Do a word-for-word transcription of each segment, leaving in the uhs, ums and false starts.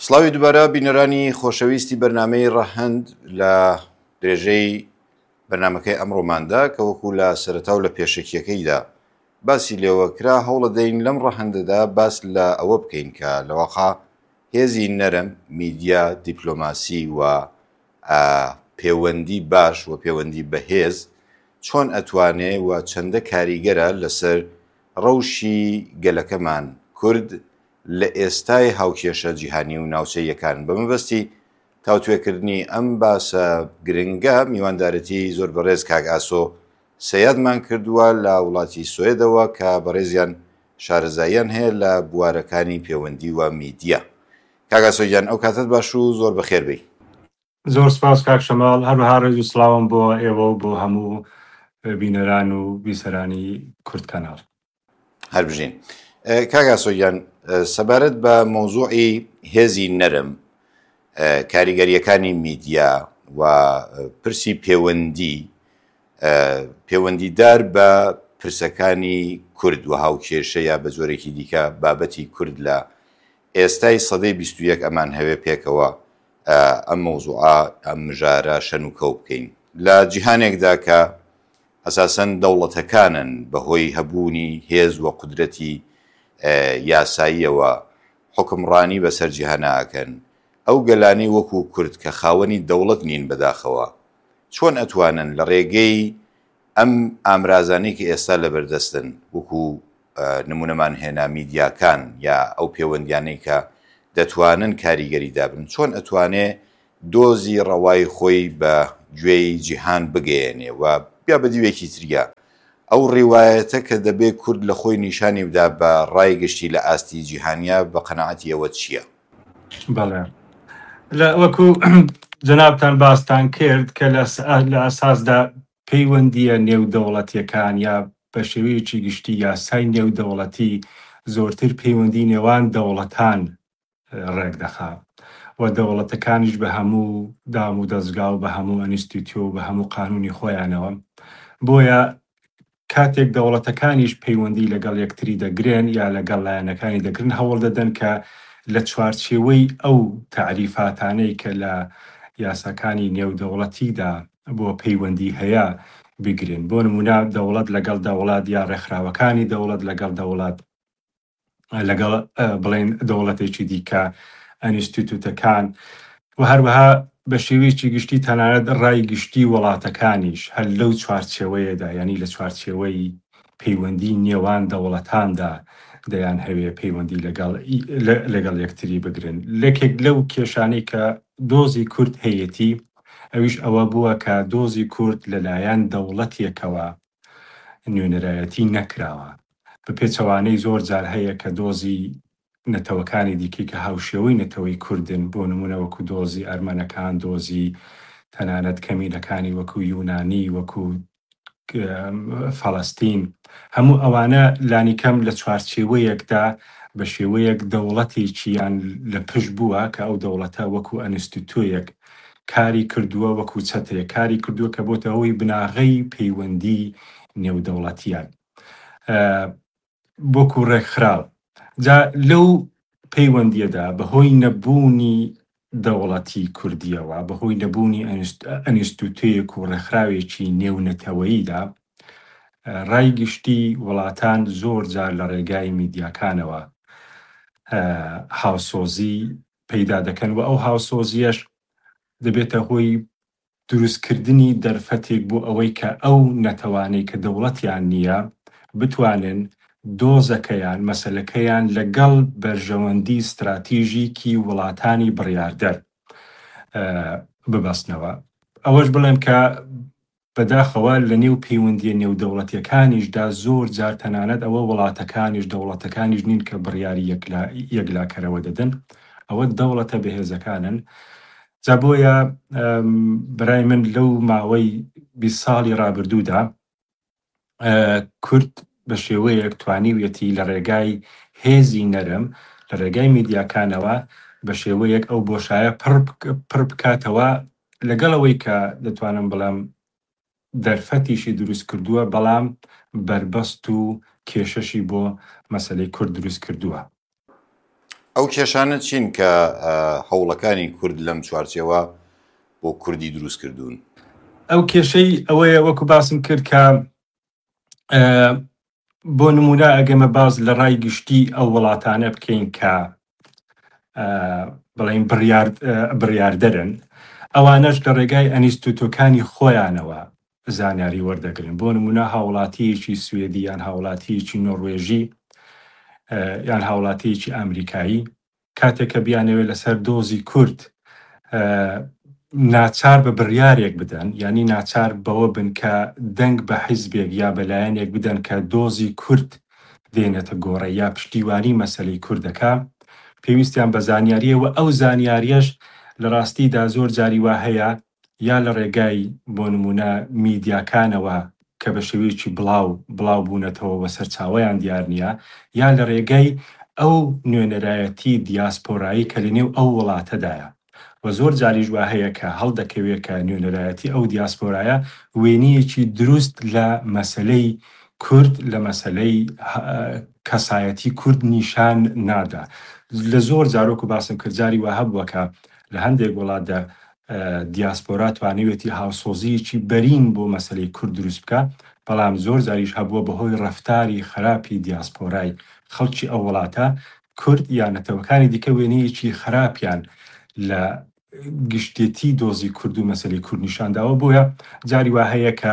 سڵاوی دووبارە بینەرانی خۆشەویستی بەرنامەی ڕەهەند لە درێژەی بەرنمەکەی ئەمڕۆماندا کە وەکو لە سەرەتا و لە پێشەکیەکەیدا باسی لێوەکرا هەوڵە دەین لەم ڕەهەندەدا باس لە ئەوە بکەین کە لەوەخا هێزی نەرم میدیا دیپلۆماسی و پەیوەندی باش و پەیوەندی بەهێز چۆن ئەتوانێ و چەندە کاریگەرە لەسەر ڕەوشی گەلەکەمان کورد لە ئێستای هاوکێشە جیهانی و ناوچەیەکان بە مەبەستی تاوتوێکردنی ئەم باسە گرنگە میواندارەتی زۆر بەڕێز کاک ئاسۆ سەیادمان کردووە لە وڵاتی سوێدەوە کە بەڕێزیان شارەزاییان هەیە لە بوارەکانی پەیوەندی و میدیا. کاک ئاسۆ گیان ئەو کاتت باش و زۆر بەخێر بی. زۆر سپاس کاک شەماڵ، هەروەها ڕێز و سڵاوم بۆ ئێوە و بۆ هەموو بینەران و بیسەرانی کورد کەناڵ. هەر بژین. کاک ئاسۆ گیان سەبارەت بە مۆزوعی هێزی نەرم، کاریگەریەکانی میدیا و پرسی پەیوەندی پەیوەندیدار بە پرسەکانی کورد و هاوکێشە یا بە جۆرێکی دیکە بابەتی کورد لە ئێستای سەدەی بیست و یەک ئەمان هەوێ پێکەوە ئەم مۆزوعە ئەم مژارە شەنوکەو بکەین لە جیهانێکدا کە ئەساسەن دەوڵەتەکانن بەهۆی هەبوونی هێز و قودرەتی یاساییەوە حکمڕانی بەسەر جیهاناکەن. ئەو گەلانەی وەکو کورد کە خاوەنی دەوڵەت نین بەداخەوە چۆن ئەتوانن لە ڕێگەی ئەم ئامرازانەی کە ئێستا لەبەردەستن وەکو نمونەمان هێنا میدیاکان یا ئەو پەیوەندیانەی کە دەتوانن کاریگەری دابن، چۆن ئەتوانێ دۆزی ڕەوای خۆی بە گوێی جیهان بگەیەنێ و بیا بە دیوێکی تریا ئەو ڕیوایەتە کە دەبێ کورد لە خۆی نیشانی بدا بە ڕای گشتی لە ئاستی جیهانیا بە قەنەعەتی ئەوە چییە؟ بەڵێ لە وەکو جەنابتان باستان کرد کە لە ئەساسدا پەیوەندیە نێودەوڵەتیەکان یا بە شێوەیەکی گشتی یاسای نێودەوڵەتی زۆرتر پەیوەندی نێوان دەوڵەتان ڕێک دەخات و دەوڵەتەکانیش بە هەموو دام و دەستگا و بە هەموو ئەنیستیتیۆ و بە هەموو قانونی خۆیانەوە. بۆیە کاتێک دەوڵەتەکانیش پەیوەندی لەگەڵ یەکتری دەگرێن یا لەگەڵ لایەنەکانی دەگرن هەوڵ دەدەن کە لە چوارچێوەی ئەو تعریفاتانەی کە لە یاساکانی نێودەوڵەتیدا بۆ پەیوەندی هەیە بگرن. بۆ نمونە دەوڵەت لەگەڵ دەوڵات یا ڕێکخراوەکانی دەوڵەت لەگەڵ دەوڵات لەگەڵ بڵێن دەوڵەتێکی دیکە ئەنیستیتوتەکان و هەروەها بە شێوەیەکی گشتی تەنانەت ڕای گشتی وڵاتەکانیش هەر لەو چوارچێوەیەدا یعنی لە چوارچێوەی پەیوەندی نێوان دەوڵەتاندا دەیان هەوێ پەیوەندی لەگەڵ یەکتری بگرن. لەکێک لەو کێشانەی کە دۆزی کورد هەیەتی ئەویش ئەوە بووە کە دۆزی کورد لەلایەن دەوڵەتێکەوە نوێنەرایەتی نەکراوە. بە پێچەوانەی زۆر جار هەیە کە دۆزی نەتەوەکانی دیکەی کە هاوشێوەی نەتەوەی کوردن بۆ نمونە وەکو دۆزی ئەرمەنەکان، دۆزی تەنانەت کەمینەکانی وەکو یونانی، وەکو فەڵەستین، هەموو ئەوانە لانیکەم لە چوارچێوەیەکدا بە شێوەیەک دەوڵەتێکیان لە پشت بووە کە ئەو دەوڵەتە وەکو ئەنیستیتۆیەک کاری کردووە، وەکو چەتەیە کاری کردووە کە بۆتە ئەوەی بناغەی پەیوەندی نێودەوڵەتیان وەکو ڕێکخراو. جا لەو پەیوەندیەدا بەهۆی نەبوونی دەوڵەتی کوردیەوە، بەهۆی نەبوونی ئەنیستیتۆیەک و ڕێکخراوێکی نێونەتەوەییدا ڕای گشتی وڵاتان زۆر جار لە ڕێگای میدیاکانەوە هاوسۆزی پەیدا دەکەن و ئەو هاوسۆزیەش دەبێتە هۆی دروستکردنی دەرفەتێک بۆ ئەوەی کە ئەو نەتەوانەی کە دەوڵەتیان نییە بتوانن دۆزەکەیان مەسەلەکەیان لەگەڵ بەرژەوەندی استراتیژیکی وڵاتانی بڕیاردەر ببەستنەوە. ئەوەش بڵێم کە بەداخەوە لە نێو پەیوەندیە نێودەوڵەتیەکانیشدا زۆر جار تەنانەت ئەوە وڵاتەکانیش دەوڵەتەکانیش نین کە بڕیاری یەکلاکەرەوە دەدەن، ئەوە دەوڵەتە بەهێزەکانن. جا بۆیە برای من لەو ماوەی بیست ساڵی ڕابردوودا کورد بە شێوەیەک توانیویەتی لە ڕێگای هێزی نەرم لە ڕێگای میدیاکانەوە بە شێوەیەک ئەو بۆشایە پڕ بکاتەوە لەگەڵەوەی کە دەتوانم بڵام دەرفەتیشی دروست کردووە، بەڵام بربەست و کێشەشی بۆ مەسەلەی کورد دروست کردووە. ئەو کێشانە چین کە هەوڵەکانی کورد لەم چوارچێوە بۆ کوردی دروست کردوون؟ ئەو کێشەی ئەوەیە وەکو باسم کرد کە بۆ نمونە ئەگەمە باز لە ڕای گشتی ئەو وڵاتانە بکەین کە بڵین بڕیاردەرن، ئەوانەش لە ڕێگای ئەنیستوتۆکانی خۆیانەوە زانیاری وەردەگرن. بۆ نمونە هاوڵاتیەکی سوێدی یان هاوڵاتیەکی نۆڕوێژی یان هاوڵاتیەکی ئەمریکایی کاتێککە بیانەوێت لەسەر دۆزی کورد ناچار بە بڕیارێک بدەن، ینی ناچار بەوە بن کە دەنگ بە حیزبێک یا بەلایەنێک بدەن کە دۆزی کورد دێنێتە گۆڕە یا پشتیوانی مەسەلەی کوردەکە، پێویستیان بە زانیاریەوە. ئەو زانیاریەش لە ڕاستیدا زۆر جاری وا هەیە یا لە ڕێگای بۆ نمونە میدیاکانەوە کە بە شێوەیەکی بڵاو بڵاو بوونەتەوە بە سەرچاوەیان دیار نییە، یا لە ڕێگای ئەو نوێنەرایەتی دیاسپۆرایی کە لەنێو ئەو وڵاتەدایە. و زۆر جاریش وا هەیە کە هەڵدەکەوێت کە نوێنەرایەتی ئەو دیاسپۆرایە وێنەیەکی دروست لە مەسەلەی کورد، لە مەسەلەی کەسایەتی کورد نیشان نادا. لە زۆر جارۆک و باسم کردجاری وا هەبووە کە لە هەندێک وڵاتدا دیاسپۆرا توانێتی هاوسۆزیەکی بەرین بۆ مەسەلەی کورد دروست بکە، بەڵام زۆر جاریش هەبووە بەهۆی ڕەفتاری خراپی دیاسپۆرای خەڵکی ئەو وڵاتە کورد یان نەتەوەکانی دیکە وێنەیەکی خراپیان لە گشتێتی دۆزی کورد و مەسەلەی کورد نیشانداوە. بۆیە جاری وا هەیە کە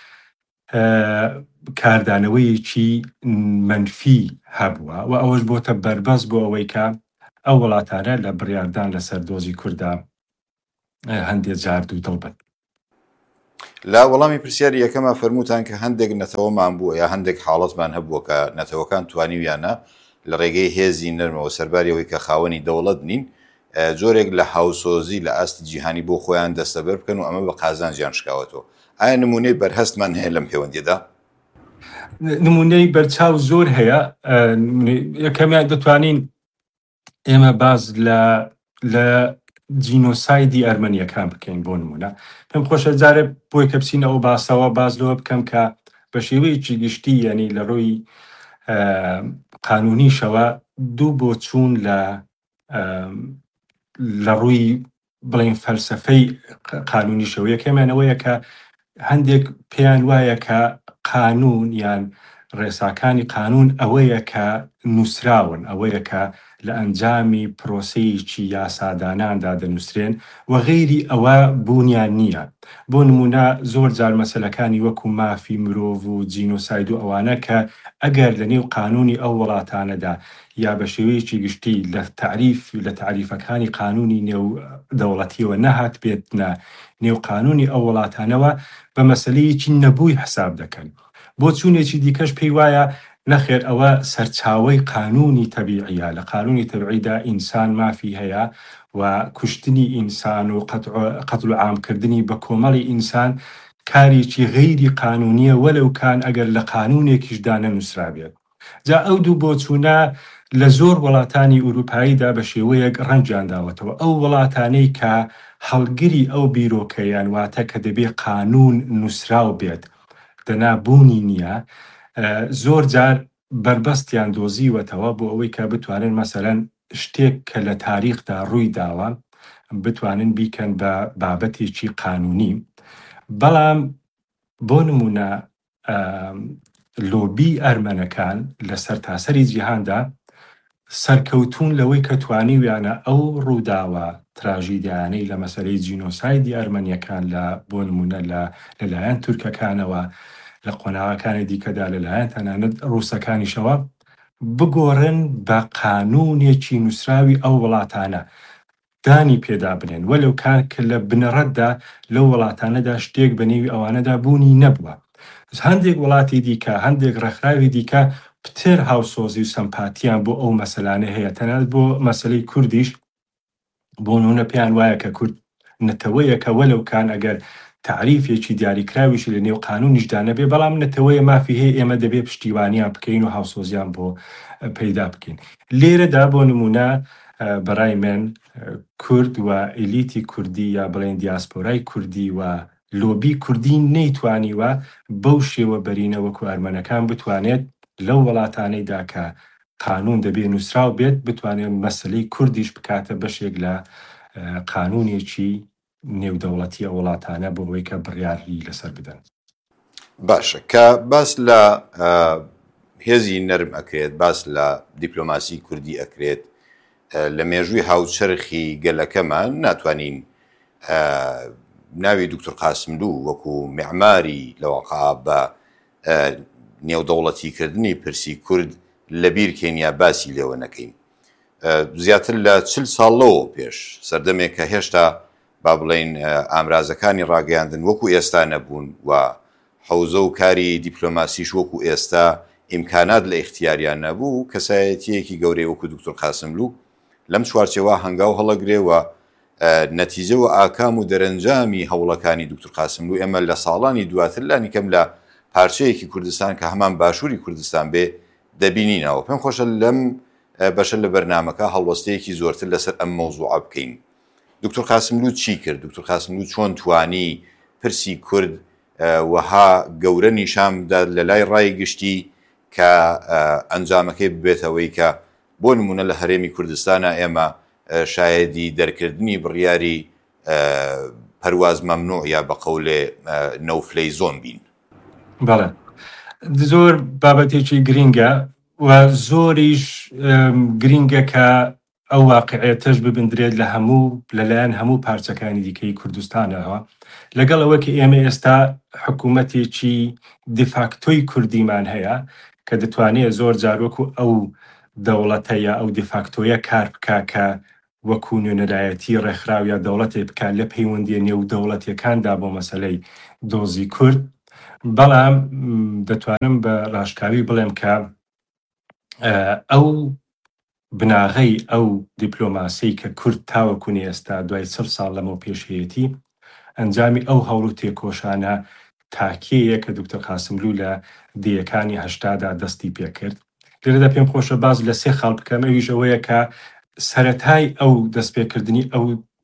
کاردانەوەیەکی منفی هەبووە و ئەوەش بۆتە بەربەست بۆ ئەوەی کە ئەو وڵاتانە لە بڕیاردان لەسەر دۆزی کووردا هەندێک جار دوو دڵ بن. لا وەڵامی پرسیاری یەکەمە فەرمووتان کە هەندێک نەتەوەمان بووە یا هەندێک حاڵەتمان هەبووە کە نەتەوەکان توانیویانە لە ڕێگەی هێزی نەرمەوە سەرباریەوەی کە خاوەنی دەوڵەت نین جۆرێک لە هاوسۆزی لە ئاستی جیهانی بۆ خۆیان دەستەبەر بکەن و ئەمە بە قازانجیان شکاوەتەوە. ئایا نمونەی بەرهەستمان هەیە لەم پەیوەندیدا؟ نمونەی بەرچاو زۆر هەیە. یەکەمیان دەتوانین ئێمە باز لە لە جینۆسایدی ئەرمەنیەکان بکەین. بۆ نمونە پێم خۆشە جارێ بۆی کە بچین ئەو باسەوە باز لەوە بکەم کە بە شێوەیەکی گشتی یعنی لە ڕووی قانونیشەوە دوو بۆ چوون لە لە ڕووی بڵین فەلسەفەی قانونیشەوە. یەکەمێنەوەیە کە هەندێک پێیان وایە کە قانون یان ڕێساکانی قانون ئەوەیە کە نووسراون، ئەوەیە کە لە ئەنجامی پرۆسەیەکی یاساداناندا دەنووسرێن و غەیری ئەوە بوونیان نییە. بۆ نمونە زۆر جار مەسەلەکانی وەکو مافی مرۆڤ و جینۆساید و ئەوانە کە ئەگەر لە نێو قانونی ئەو وڵاتانەدا یا بە شێوەیەکی گشتی لە تعریف لە تعریفەکانی قانونی نێو دەوڵەتیەوە نەهات بێتنە نێو قانونی ئەو وڵاتانەوە بە مەسەلەیەکی نەبووی حساب دەکەن. بۆ چوونێکی دیکەش پێی وایە نەخێر ئەوە سەرچاوەی قانونی تەبیعیە. لە قانونی تەبیعیدا ئینسان مافی هەیە و کوشتنی ئینسان و قەتڵ و عامکردنی بە کۆمەڵی ئینسان کارێکی غەیری قانونیە وەلەو کان ئەگەر لە قانونێکیشدا نەنووسرا بێت. جا ئەو دوو بۆچوونە لە زۆر وڵاتانی ئوروپاییدا بە شێوەیەک ڕەنجیان داوەتەوە. ئەو وڵاتانەی کە هەڵگری ئەو بیرۆکەیان واتە کە دەبێت قانون نووسراو بێت دەنابوونی نییە، زۆر جار بربەستیان دۆزیوەتەوە بۆ ئەوەی کە بتوانن مەسەلەن شتێک کە لە تاریخدا ڕووی داوە بتوانن بیکەن بە بابەتێکی قانونی. بەڵام بۆ نمونە لۆبی ئەرمەنەکان لە سەرتاسەری جیهاندا سەرکەوتون لەوەی کە توانیویانە ئەو ڕووداوە تراژیدیانەی لە مەسەلەی جینۆسایدی ئەرمەنیەکان لە بۆ نمونە لەلایەن تورکەکانەوە لە قۆناغەکانی دیکەدا لەلایەن تەنانەت ڕووسەکانیشەوە بگۆڕن بە قانونێکی نووسراوی ئەو وڵاتانە دانی پێدا بنێن وەلەو کان کە لە بنەڕەتدا لەو وڵاتانەدا شتێک بە نێوی ئەوانەدا بوونی نەبووە. هەندێک وڵاتی دیکە هەندێک ڕێکخراوی دیکە پتر هاوسۆزی و سەمپاتیان بۆ ئەو مەسەلانە هەیە. تەنانەت بۆ مەسەلەی کوردیش بۆ نمونە پێیان وایە کە کورد نەتەوەیە کە وەلەو کان ئەگەر تعریفێکی دیاریکراویشی لە نێو قانونیشدا نەبێ، بەڵام نەتەوەیە مافی هەیە ئێمە دەبێت پشتیوانیان بکەین و هاوسۆزیان بۆ پەیدا بکەین. لێرەدا بۆ نمونە بەڕای من کورد و ئیلیتی کوردی یا بڵێن دیاسپۆرای کوردی و لۆبی کوردی نەیتوانیوە بەو شێوە بەرینە وەکو ئەرمەنەکان بتوانێت لەو وڵاتانەیدا کە قانون دەبێ نووسراو بێت بتوانێت مەسلەی کوردیش بکاتە بەشێک لە قانونێکی نێودەوڵەتی ئەو وڵاتانە بۆ ئەوەی کە بڕیاری لەسەر بدەن. باشە کە باس لە هێزی نەرم ئەکرێت، باس لە دیپلۆماسی کوردی ئەکرێت، لە مێژووی هاوچەرخی گەلەکەمان ناتوانین ناوی دکتۆر قاسملوو وەکو معماری لەواقع بە نێودەوڵەتیکردنی پرسی کورد لە بیرکەین یا باسی لێوە نەکەین. زیاتر لە چل ساڵەوە پێش سەردەمێک کە هێشتا با بڵێن ئامرازەکانی ڕاگەیاندن وەکو ئێستا نەبوون و حەوزە و کاری دیپلۆماسیش وەکو ئێستا ئیمکانات لە ئیختیاریان نەبوو، کەسایەتیەکی گەورەی وەکو دکتۆر قاسملوو لەم چوارچێوە هەنگاو هەڵەگرێەوە نەتیجە و ئاکام و دەرەنجامی هەوڵەکانی دکتۆر قاسملوو ئێمە لە ساڵانی دواتر لانی کەم لە پارچەیەکی کوردستان کە هەمان باشووری کوردستان بێ دەبینینەوە. پێم خۆشە لەم بەشە لە بەرنامەکە هەڵوەستەیەکی زۆرتر لەسەر ئەم مەوزوعە بکەین. دکتۆر قاسملوو چی کرد؟ دکتۆر قاسملوو چۆن توانی پرسی کورد وەها گەورە نیشامدا لە لای ڕای گشتی کە ئەنجامەکەی ببێتەوەی کە بۆ نمونە لە هەرێمی کوردستانە ئێمە شایەدی دەرکردنی بڕیاری پەرواز مەمنوع یا بە قەولێ نەوفلەی زۆن بین. بەڵێ زۆر بابەتێکی گرینگە و زۆریش گرینگە کە ئەو واقعەتەش ببندرێت لە هەموو لەلایەن هەموو پارچەکانی دیکەی کوردستانەوە، لەگەڵ ئەوە کە ئێمە ئێستا حکوومەتێکی دیفاکتۆی کوردیمان هەیە کە دەتوانێت زۆر جارۆک و ئەو دەوڵەتە یا ئەو دیفاکتۆیە کار بکا کە وەکو نوێنەرایەتی ڕێکخراو یا دەوڵەتێک بکات لە پەیوەندیە نێو دەوڵەتیەکاندا بۆ مەسەلەی دۆزی کورد. بەڵام دەتوانم بە ڕاشکاوی بڵێم کە ئەو بناغەی ئەو دیپلۆماسی کە کورد تاوەکوونی ئێستا دوای چل ساڵ لەمەوە پێشهەیەتی ئەنجامی ئەو هەوڵ و تێکۆشانە تاکیەیە کە دکتۆر قاسملوو لە دەیەکانی هەشتادا دەستی پێکرد. لێرەدا پێم خۆشە باز لە سێ خاڵ بکەم. ئەویش ئەوەیە کە سەرەتای ئەو دەستپێکردنی ئەو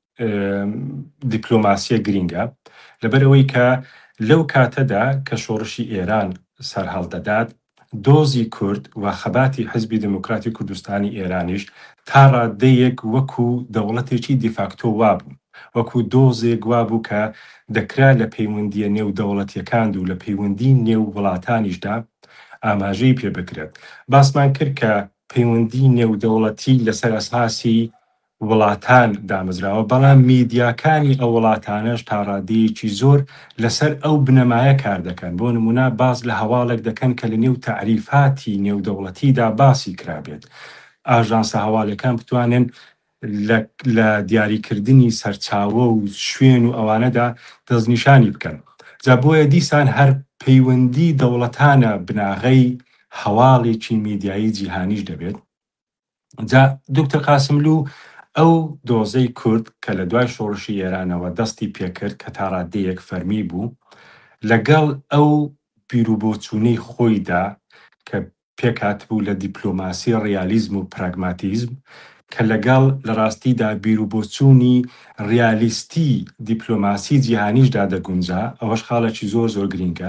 دیپلۆماسیە گرینگە لەبەر ئەوەی کە لەو کاتەدا کە شۆڕشی ئێران سەرهەڵدەدات دۆزی کورد و خەباتی حزبی دموکراتی کوردستانی ئێرانیش تا ڕادەیەک وەکو دەوڵەتێکی دیفاکتۆ وابوو، وەکو دۆزێک وابوو کە دەکرا لە پەیوەندیە نێو دەوڵەتیەکان و لە پەیوەندی نێو وڵاتانیشدا ئاماژەی پێ بکرێت. باسمان کرد کە پەیوەندی نێو دەوڵەتی لەسەر ئەساسی وڵاتان دامەزراوە، بەڵام میدیاکانی ئەو وڵاتانەش تا ڕادەیەکی زۆر لەسەر ئەو بنەمایە کار دەکەن. بۆ نمونە باز لە هەواڵێک دەکەن کە لە نێو تعریفاتی نێودەوڵەتیدا باسی کرابێت. ئاژانسە هەواڵەکان بتوانن لە دیاریکردنی سەرچاوە و شوێن و ئەوانەدا دەستنیشانی بکەن. جا بۆیە دیسان هەر پەیوەندی دەوڵەتانە بناغەی هەواڵێکی میدیایی جیهانیش دەبێت. جا دکتۆر قاسملوو ئەو دۆزەی کورد کە لە دوای شۆڕشی ئێرانەوە دەستی پێکرد کە تا ڕادەیەک فەرمی بوو، لەگەڵ ئەو بیرروبۆچوونەی خۆیدا کە پێکات بوو لە دیپلۆماسی ڕیالیزم و پراگماتیزم، کە لەگەڵ لە ڕاستیدا بیرروبۆچوونی ڕیالیستی دیپلۆماسی جیهانیشدا دەگونجا، ئەوەش خاڵێکی زۆر زۆر گرینگە.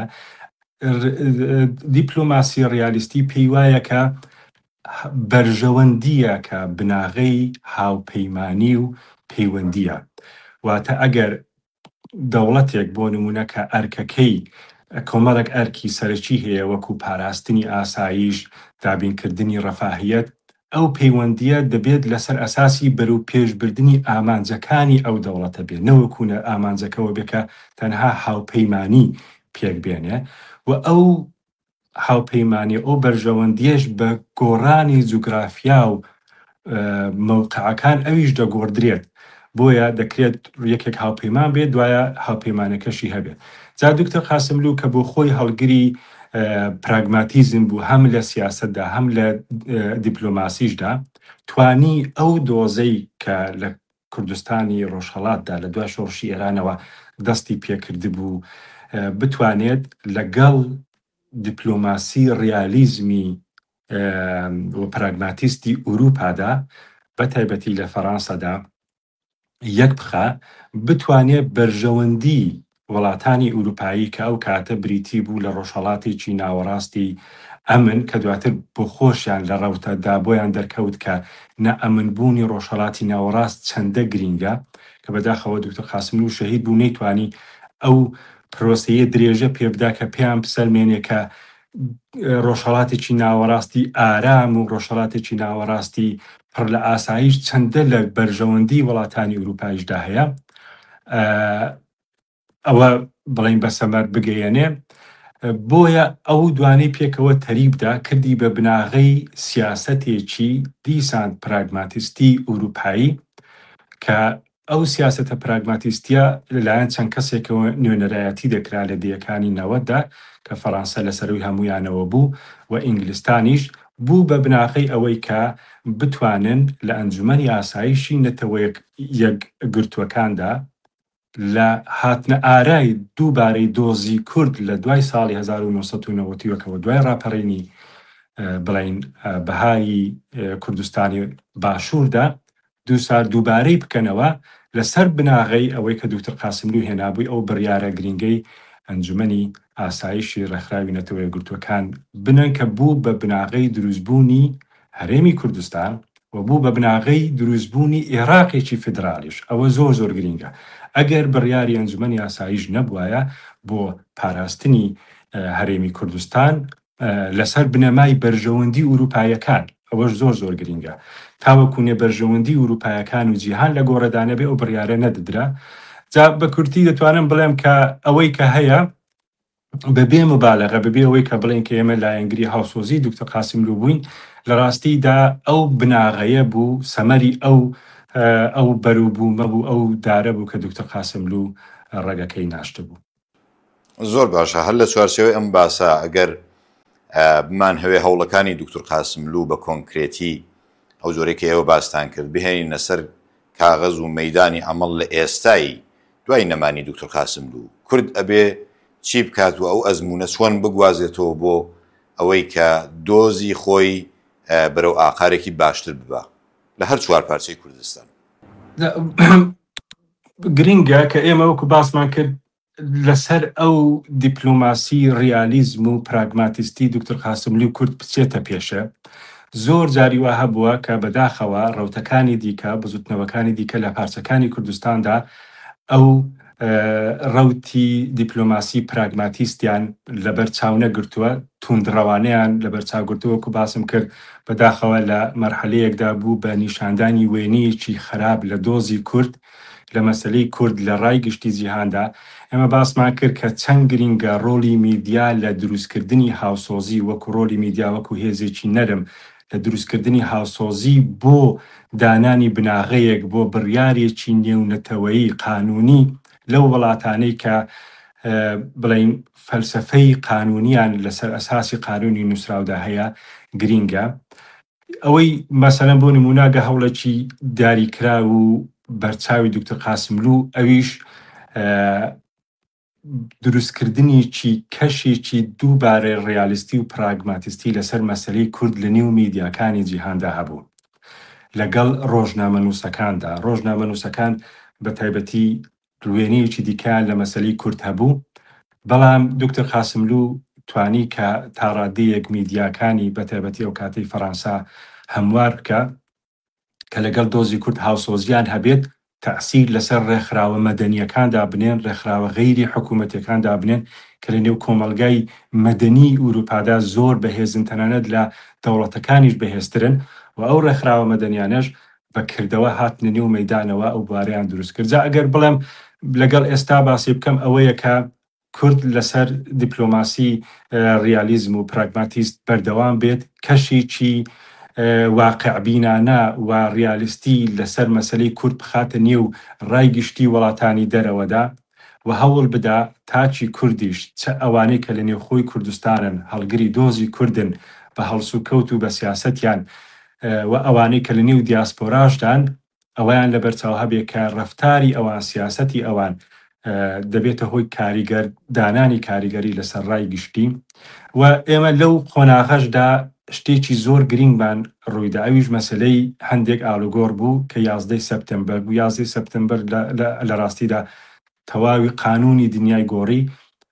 دیپلۆماسی ڕیالیستی پێی وایە کە بەرژەوەندیە کە بناغەی هاوپەیمانی و پەیوەندیە. واتە ئەگەر دەوڵەتێک بۆ نمونە کە ئەرکەکەی کۆمەڵێک ئەرکی سەرەکی هەیە وەکو پاراستنی ئاسایش، دابینکردنی ڕەفاهیەت، ئەو پەیوەندیە دەبێت لەسەر ئەساسی بەرەو پێشبردننی ئامانجەکانی ئەو دەوڵەتە بێت، نەوەکوونە ئامانجەکەەوە بێکە تەنها هاوپەیمانی پێک بێنێ و ئەو هاوپەیمانی ئەو بەرژەوەندیەش بە گۆڕانی جوگرافیا و مەوقعەکان ئەویش دەگۆڕدرێت. بۆیە دەکرێت یەکێک هاوپەیمان بێت، دوایە هاوپەیمانەکەشی هەبێت. جا دکتۆر قاسملوو کە بۆ خۆی هەڵگری پراگماتیزم بوو هەم لە سیاسەتدا هەم لە دیپلۆماسیشدا، توانی ئەو دۆزەی کە لە کوردستانی ڕۆژهەڵاتدا لە دوای شۆڕشی ئێرانەوە دەستی پێکرد بوو بتوانێت لەگەڵ دیپلۆماسی ڕیالیزمی و پراگماتیستی ئوروپادا بە تایبەتی لە فەڕەنسادا یەک بخە، بتوانێت بەرژەوەندی وڵاتانی ئوروپایی کە ئەو کاتە بریتی بوو لە ڕۆژهەڵاتێکی ناوەڕاستی ئەمن کە دواتر بۆ خۆشیان لە ڕەوتەدا بۆیان دەرکەوت کە نەئەمنبوونی ڕۆژهەڵاتی ناوەڕاست چەندە گرینگە کە بەداخەوە دوکتۆر قاسملوو شەهید بوو نەیتوانی ئەو پرۆسەیە درێژە پێبدا کە پێیان بسەلمێنێ کە ڕۆژهەڵاتێکی ناوەڕاستی ئارام و ڕۆژهەڵاتێکی ناوەڕاستی پڕ لە ئاسایش چەندە لە بەرژەوەندی وڵاتانی ئوروپایشدا هەیە ئەوە بڵین بە سەمەر بگەیەنێ بۆیە ئەو دوانەی پێکەوە تەریبدا کردی بە بناغەی سیاسەتێکی دیسان پراگماتیستی ئوروپایی کە ئەو سیاسەتە پراگماتیستیە لەلایەن چەند کەسێکەوە نوێنەرایەتی دەکرا لە دیەکانی نەوەتدا کە فەڕەنسا لەسەروی هەمویانەوە بوو و ئینگلیستانیش بوو بە بناغەی ئەوەی کە بتوانن لە ئەنجومەنی ئاسایشی نەتەوە یەکگرتووەکاندا لە هاتنە ئارای دووبارەی دۆزی کورد لە دوای ساڵی هەزار و نۆسەد و نەوەتیەکەوە دوای ڕاپەڕینی بڵین بەهاری کوردستانی باشووردا دووسار دووبارەی بکەنەوە لەسەر بناغەی ئەوەی کە دوکتۆر قاسملوو هێنابووی ئەو بڕیارە گرنگەی ئەنجومەنی ئاسایشی ڕێکخراوی نەتەوە یەکگرتووەکان بنن کە بوو بە بناغەی دروستبوونی هەرێمی کوردستان و بوو بە بناغەی دروستبوونی عێراقێکی فدرالیش ئەوە زۆر زۆر گرنگە ئەگەر بڕیاری ئەنجومەنی ئاسایش نەبوایە بۆ پاراستنی هەرێمی کوردستان لەسەر بنەمای بەرژەوەندی ئوروپایەکان ئەوەش زۆر زۆر گرنگە تاوەکوونێ بەرژەوەندی ئوروپایەکان و جیهان لە گۆڕەدانە بێ ئەو بڕیارە نەددرا جا بە کورتی دەتوانم بڵێم کە ئەوەی کە هەیە بەبێ مبالغە بەبێ ئەوەی کە بڵێن کە ئێمە لایەنگری هاوسۆزی دوکتۆر قاسملوو بووین لە ڕاستیدا ئەو بناغەیە بوو سەمەری ئەو ئەو بەروبوومە بوو ئەو دارە بوو کە دوکتۆر قاسملوو ڕێگەکەی ناشتە بوو. زۆر باشە هەر لە چوارچێوەی ئەم باسە ئەگەر بمان هەوێ هەوڵەکانی دوکتۆر قاسملوو بە کۆنکرێتی ئەو جۆرەی کە ئێوە باستان کرد بهێنینە سەر کاغەز و مەیدانی ئەمەڵ لە ئێستایی دوای نەمانی دوکتۆر قاسملوو کورد ئەبێ چی بکات و ئەو ئەزمونە چۆن بگوازێتەوە بۆ ئەوەی کە دۆزی خۆی بەرەو ئاقارێکی باشتر ببە لە هەر چوار پارچەی کوردستان. گرنگە کە ئێمە وەکو باسمان کرد لەسەر ئەو دیپلۆماسی ڕیالیزم و پراگماتیستی دوکتۆر قاسملوو کورد بچێتە پێشە زۆر جاری وا هەبووە کە بەداخەوە ڕەوتەکانی دیکە بزوتنەوەکانی دیکە لە پارچەکانی کوردستاندا ئەو ڕەوتی دیپلۆماسی پراگماتیستیان لەبەر چاو نەگرتووە توندڕەوانەیان لەبەر چاوگرتووەکو باسم کرد بەداخەوە لە مەرحەلەیەکدا بوو بە نیشاندانی وێنەیەکی خراپ لە دۆزی کورد لە مەسەلەی کورد لە ڕای گشتی جیهاندا ئێمە باسمان کرد کە چەند گرنگە ڕۆلی میدیا لە دروستکردنی هاوسۆزی وەکو ڕۆلی میدیا وەکو هێزێکی نەرم لە دروستکردنی هاوسۆزی بۆ دانانی بناغەیەک بۆ بڕیارێکی نێونەتەوەیی قانونی لەو وڵاتانەی کە بڵین فەلسفەی قانونیان لەسەر ئەساسی قانونی نووسراودا هەیە گرینگە ئەوەی مەسەلەن بۆ نموناگە هەوڵەکی دیاریکرا و بەرچاوی دوکتۆر قاسملوو ئەویش دروستکردنیی کەشێکی دووبارە ڕیالیستی و پراگماتیستی لەسەر مەسەلەی کورد لە نێو میدیاکانی جیهاندا هەبوو لەگەڵ ڕۆژنامەنووسەکاندا ڕۆژنامەنووسەکان بە تایبەتی وێنەیەکی دیکەیان لە مەسەلەی کورد هەبوو بەڵام دوکتۆر قاسملوو توانی کە تاڕادەیەک میدیاکانی بە تایبەتی ئەو کاتەی فەڕەنسا هەموار بکە کە لەگەڵ دۆزی کورد هاوسۆزیان هەبێت تەئسیر لەسەر ڕێکخراوە مەدەنیەکاندا بنێن ڕێکخراوە غەیری حکوومەتیەکاندا بنێن کە لە نێو کۆمەلگای مەدەنی ئوروپادا زۆر بەهێزن تەنانەت لە دەوڵەتەکانیش بەهێزترن و ئەو ڕێکخراوە مەدەنیانەش بەکردەوە هاتنە نێو مەیدانەوە ئەو بوارەیان دروست کرد. جا ئەگەر بڵێم لەگەڵ ئێستا باسی بکەم ئەوەیە کە کورد لەسەر دیپلۆماسی ریالیزم و پراگماتیست بەردەوام بێت کەشێکی واقعبینانە و ریالیستی لەسەر مەسەلەی کورد بخاتە نێو ڕای گشتی وڵاتانی دەرەوەدا و هەوڵ بدا تاچی کوردیش چە ئەوانەی کە لە نێوخۆی کوردستانن هەڵگری دۆزی کوردن بە هەڵسوکەوت و بە سیاسەتیان و ئەوانەی کە لە نێو دیاسپۆراشدان ئەویان لە بەرچاو هەبێ کە ڕەفتاری ئەوان سیاسەتی ئەوان دەبێتە هۆی کاریگەر دانانی کاریگەری لەسەر ڕای گشتی و ئێمە لەو قۆناغەشدا شتێکی زۆر گرنگمان ڕوویدا ئەویش مەسەلەی هەندێک ئالوگۆڕ بوو کە یازدەی سەپتەمبەر بوو یازدەی سەپتەمبەر لە ڕاستیدا تەواوی قانونی دنیای گۆڕی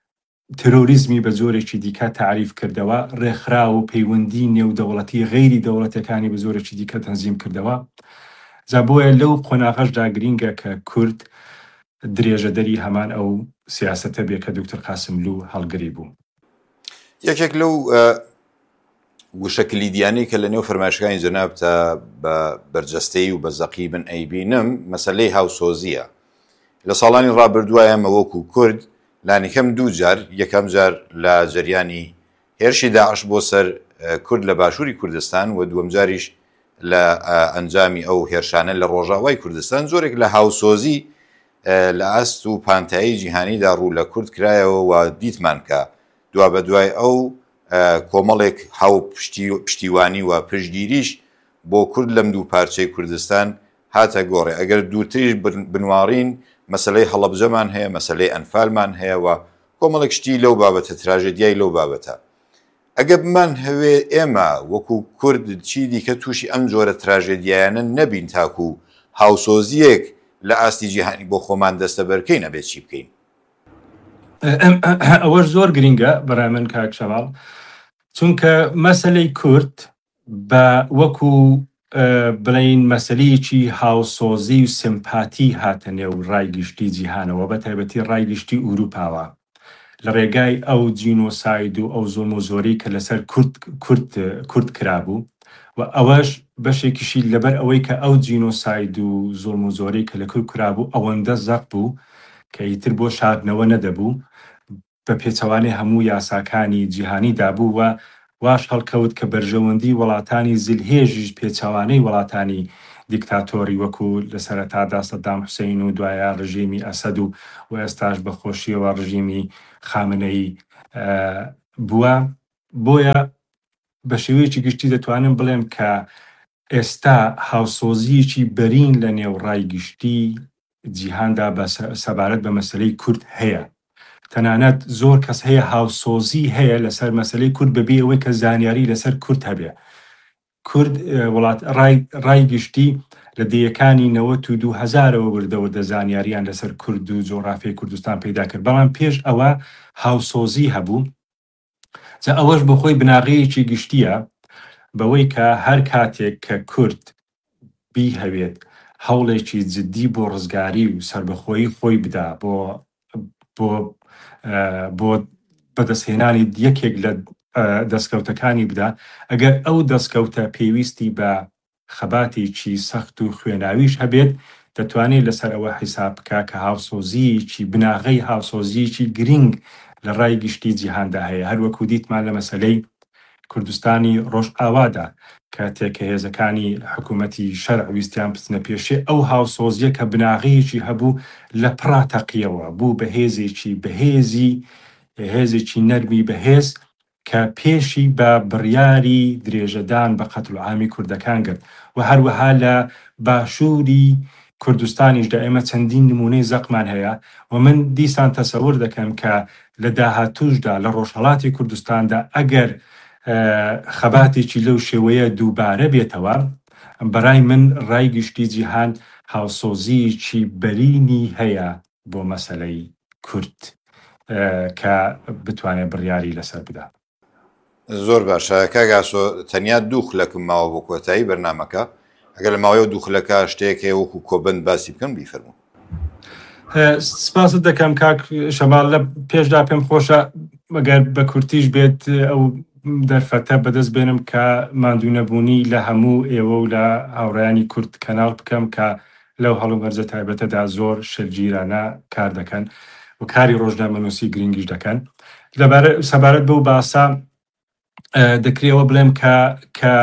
ترۆریزمی بە زۆرێکی دیکە تعریف کردەوە، ڕێکخرا و پەیوەندی نێودەوڵەتی غەیری دەوڵەتەکانی بە زۆرێکی دیکە تەنزیم کردەوە. جا بۆیە لەو قۆناغەشدا گرینگە کە کورد درێژەدەری هەمان ئەو سیاسەتە بێ کە دکتۆر قاسملوو هەڵگری بوو. یەکێک لەو وشە کلیدیانەی کە لە نێو فەرمایشەکانی جەناب تا بە بەرجەستەی و بە زەقی من ئەیبینم مەسەلەی هاوسۆزیە. لە ساڵانی ڕابردووایە مەوەکو کورد لانیکەم دوو جار، یەکەم جار لە جەریانی هێرشی داعش بۆ سەر کورد لە باشووری کوردستان و دووەم جاریش لە ئەنجامی ئەو هێرشانە لە ڕۆژاوای کوردستان زۆرێک لە هاوسۆزی لە ئەست و پانتایی جیهانیدا ڕوو لە کورد کرایەوە و دیتمان کە دوا بە دوای ئەو کۆمەڵێک هاو پشتیوانی و پشتگیریش بۆ کورد لەم دوو پارچەی کوردستان هاتە گۆڕێ. ئەگەر دووتریش بنوارین مەسلەی هەڵەبجەمان هەیە، مەسلەی ئەنفالمان هەیە و کۆمەڵێک شتی لەو بابەتە، تراژێدیای لەو بابەتە. ئەگە بمان هەوێ ئێمە وەکو کورد چی دیکە تووشی ئەم جۆرە تراژێدیایانە نەبین تاکو هاوسۆزیەک لە ئاستی جیهانی بۆ خۆمان دەستە بەرکەی نەبێت چی بکەین. ئەوەش زۆر گرینگە بەڕای من کاک شەواڵ، چونکە مەسەلەی کورد بە وەکو بڵین مەسەلەیەکی هاوسۆزی و سمپاتی هاتە نێو ڕایگشتی جیهانەوە، بە تایبەتی ڕایگشتی ئوروپاوە لە ڕێگای ئەو جینۆساید و ئەو زۆڵم و زۆری کە لەسەر کورد کرابوو و ئەوەش بەشێکیشی لەبەر ئەوەی کە ئەو جینۆساید و زۆڵم و زۆری کە لە کورد کرابوو ئەوەندە زەق بوو کە ئیتر بۆ شاردنەوە نەدەبوو، بە پێچەوانەی هەموو یاساکانی جیهانی دابوو و واش هەڵکەوت کە بەرژەوەندی وڵاتانی زلهێژیش پێچەوانەی وڵاتانی دیکتاتۆری وەکو لە سەرەتادا سەدام حوسێین و دوایە ڕژیمی ئەسەد و و ئێستاش بەخۆشیەوە ڕژیمی خامنەی بووە. بۆیە بە شێوەیەکی گشتی دەتوانم بڵێم کە ئێستا هاوسۆزیەکی بەرین لە نێو ڕایگشتی جیهاندا بە سەبارەت بە مەسەلەی کورد هەیە. تەنانەت زۆر کەس هەیە هاوسۆزی هەیە لەسەر مەسەلەی کورد بەبێ ئەوەی کە زانیاری لەسەر کورد هەبێ. کورد وڵات ڕایگشتی لە دەیەکانی نەوەت و دوو هەزارەوە بردەوە دەزانیاریان لەسەر کورد و جۆڕافیای کوردستان پەیدا کرد، بەڵام پێش ئەوە هاوسۆزی هەبوو. جا ئەوەش بە خۆی بناغەیەکی گشتیە بەوەی کە هەر کاتێک کە کورد بی هەوێت هەوڵێکی جددی بۆ ڕزگاری و سربەخۆیی خۆی بدا بۆ بۆ بۆ بەدەستهێنانی یەکێک لە دەستکەوتەکانی بدا، ئەگەر ئەو دەستکەوتە پێویستی بە خەباتێکی سەخت و خوێناویش هەبێت، دەتوانێت لەسەر ئەوە حیساب بکە کە هاوسۆزییکی بناغەی هاوسۆزییکی گرنگ لە ڕای گشتی جیهاندا هەیە. هەروەکو دیتمان لە مەسەلەی کوردستانی ڕۆژئاوادا کاتێک کە هێزەکانی حکوومەتی شەرع ویستیان بچنە پێشێ، ئەو هاوسۆزیە کە بناغەیەکی هەبوو لە پڕاتەقیەوە بوو بە هێزێکی بەهێزی هێزێکی نەرمی بەهێز کە پێشی بە بڕیاری درێژەدان بە قەتڵ عامی کوردەکان کرد و هەروەها لە باشووری کوردستانیشدا ئێمە چەندین نمونەی زەقمان هەیە و من دیسان تەسەور دەکەم کە لە داهاتووشدا لە ڕۆژهەڵاتی کوردستاندا ئەگەر خەباتێکی لەو شێوەیە دووبارە بێتەوە، بەرای من ڕای گشتی جیهان هاوسۆزییکی بەرینی هەیە بۆ مەسەلەی کورد کە بتوانێت بڕیاری لەسەر بدا. زۆر باشە کاگاسۆ، تەنیا دوو خولەکم ماوە بۆ کۆتایی بەرنامەکە، ئەگەر لە ماوەیە دوو خولەکە شتێک هەیە وەکو کۆبند باسی بکەن بیفەرموو. سپاست دەکەم کاک شەماڵ. لە پێشدا پێم خۆشە ئەگەر بە کورتیش بێت ئەو دەرفەتە بەدەست بێنم کە ماندوو نەبوونی لە هەموو ئێوە و لە هاوڕێیانی کورد کەناڵ بکەم کە لەو هەڵومەرجە تایبەتەدا زۆر شەرگیرانە کار دەکەن و کاری ڕۆژنامەنووسی گرنگیش دەکەن. سەبارەت بەو باسا دەکرێەوە بڵێم کە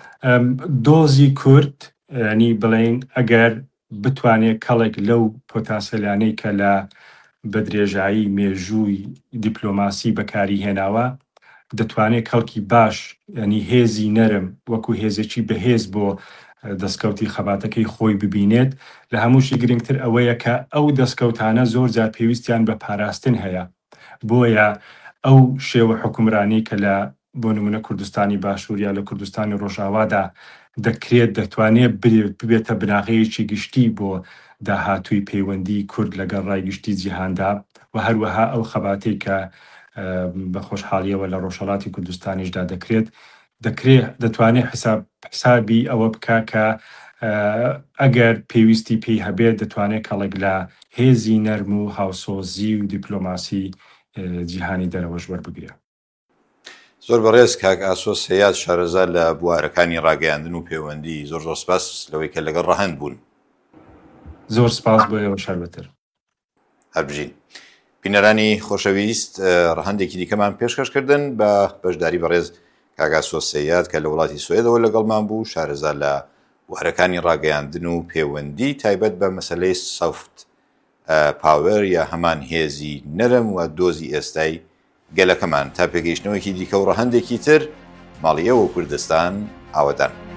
دۆزی کورد، ینی بڵێن ئەگەر بتوانێت کەڵێک لەو پۆتانسیلانەی کە لە بەدرێژایی مێژووی دیپلۆماسی بەکاری هێناوە، دەتوانێت کەڵکی باش، ینی هێزی نەرم وەکو هێزێکی بەهێز بۆ دەستکەوتی خەباتەکەی خۆی ببینێت. لە هەمووشی گرنگتر ئەوەیە کە ئەو دەستکەوتانە زۆر جار پێویستیان بە پاراستن هەیە، بۆیە ئەو شێوە حکومرانی کە لە بۆ نمونە کوردستانی باشووریا لە کوردستانی ڕۆژاوادا دەکرێت دەتوانێت ببێتە بناغەیەکی گشتی بۆ داهاتووی پەیوەندی کورد لەگەڵ ڕای گشتی جیهاندا و هەروەها ئەو خەباتەی کە بە خۆشحاڵیەوە لە ڕۆژهەڵاتی کوردستانیشدا دەکرێت دەکرێت دەتوانێت حساب حسابی ئەوە بکە کە ئەگەر پێویستی پێی هەبێت دەتوانێت کەڵێک لە هێزی نەرم و هاوسۆزی و دیپلۆماسی جیهانی دەرەوەش وەربگرێت. زۆر بەڕێز کاک ئاسۆ سەیاد شارەزا لە بوارەکانی ڕاگەیاندن و پەیوەندی زۆر زۆر سپاس لەوەی کە لەگەڵ ڕەهەند بوون. زۆر سپاس بۆ ئێوە شاربەتر. هەربژین. بینەرانی خۆشەویست ڕەهەندێکی دیکەمان پێشکەشکردن بە بەشداری بەڕێز کاک ئاسۆ سەیاد کە لە وڵاتی سوێدەوە لەگەڵمان بوو شارەزا لە بوارەکانی ڕاگەیاندن و پەیوەندی تایبەت بە مەسەلەی سەفت پاوەر یا هەمان هێزی نەرم و دۆزی ئێستای گەلەکەمان تا پێگەیشتنەوەیکی دیکە و ڕەهەندێکی تر ماڵی ئێوە کوردستان ئاوەدان.